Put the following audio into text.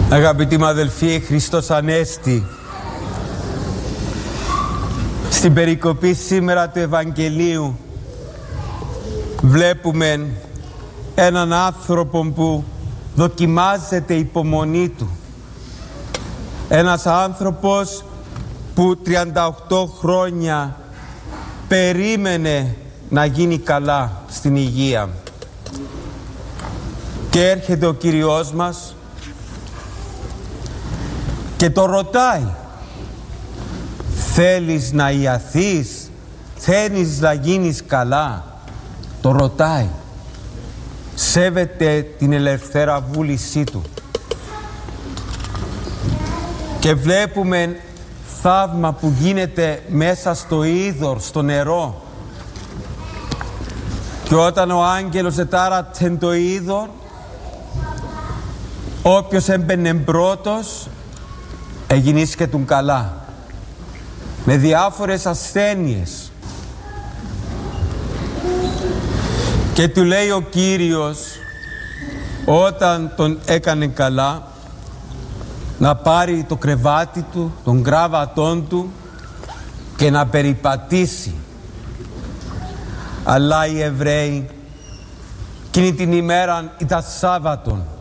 Αγαπητοί μου αδελφοί, Χριστός Ανέστη. Στην περικοπή σήμερα του Ευαγγελίου βλέπουμε έναν άνθρωπο που δοκιμάζεται η υπομονή του. Ένας άνθρωπος που 38 χρόνια περίμενε να γίνει καλά στην υγεία. Και έρχεται ο Κύριος μας και το ρωτάει: θέλεις να ιαθείς, θέλεις να γίνεις καλά? Το ρωτάει. Σέβεται την ελευθέρα βούλησή του. Και βλέπουμε θαύμα που γίνεται μέσα στο είδωρ, στο νερό. Και όταν ο άγγελος ετάρατσε το είδωρ, όποιος έμπαινε πρώτος εγινήσκε τον καλά, με διάφορες ασθένειες. Και του λέει ο Κύριος, όταν τον έκανε καλά, να πάρει το κρεβάτι του, τον κράβατόν του και να περιπατήσει. Αλλά οι Εβραίοι εκείνη την ημέρα ήταν Σάββατον